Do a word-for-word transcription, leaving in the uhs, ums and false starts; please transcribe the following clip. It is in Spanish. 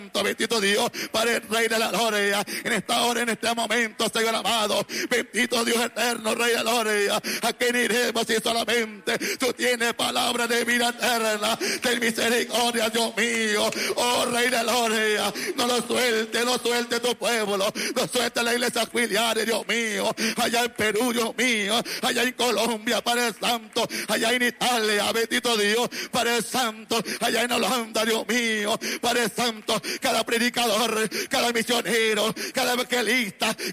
Santo, bendito Dios, para el Rey de la gloria. En esta hora, en este momento, Señor amado, bendito Dios eterno, Rey de la gloria. ¿A quién iremos si solamente tú tienes palabra de vida eterna, de misericordia, Dios mío? Oh, Rey de la gloria, no lo suelte, no suelte tu pueblo, no suelte la iglesia filial, Dios mío, allá en Perú, Dios mío, allá en Colombia, Padre Santo, allá en Italia, bendito Dios, Padre Santo, allá en Holanda, Dios mío, Padre Santo, cada predicador, cada misionero, cada evangelista,